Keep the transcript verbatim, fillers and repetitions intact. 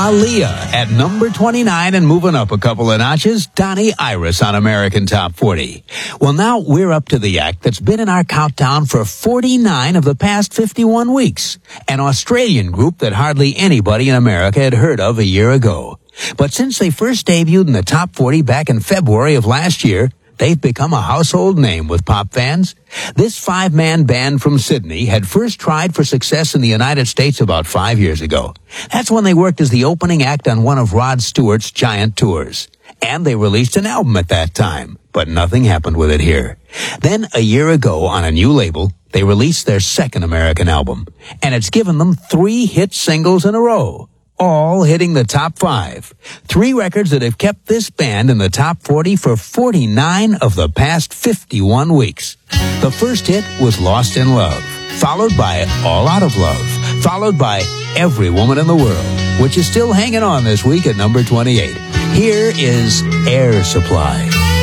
Aaliyah at number twenty-nine and moving up a couple of notches, Donnie Iris on American Top forty. Well, now we're up to the act that's been in our countdown for forty-nine of the past fifty-one weeks. An Australian group that hardly anybody in America had heard of a year ago. But since they first debuted in the Top forty back in February of last year, they've become a household name with pop fans. This five-man band from Sydney had first tried for success in the United States about five years ago. That's when they worked as the opening act on one of Rod Stewart's giant tours. And they released an album at that time, but nothing happened with it here. Then, a year ago, on a new label, they released their second American album. And it's given them three hit singles in a row, all hitting the top five. Three records that have kept this band in the top forty for forty-nine of the past fifty-one weeks. The first hit was Lost in Love, followed by All Out of Love, followed by Every Woman in the World, which is still hanging on this week at number twenty-eight. Here is Air Supply.